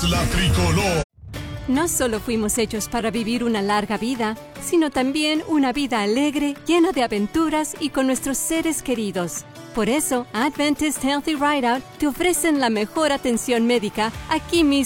la tricolor. No solo fuimos hechos para vivir una larga vida, sino también una vida alegre, llena de aventuras y con nuestros seres queridos. Por eso, Adventist Healthy Rideout te ofrecen la mejor atención médica aquí mismo